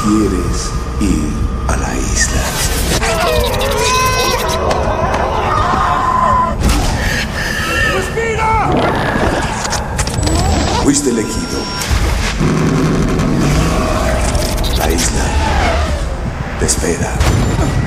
¿Quieres ir a la isla? ¡Respira! Fuiste elegido. La isla te espera.